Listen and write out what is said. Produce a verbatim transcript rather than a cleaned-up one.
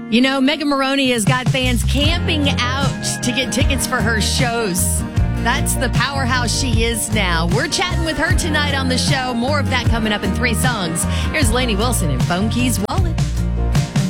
You know, Megan Moroney has got fans camping out to get tickets for her shows. That's the powerhouse she is now. We're chatting with her tonight on the show. More of that coming up in three songs. Here's Lainey Wilson and Phone Keys.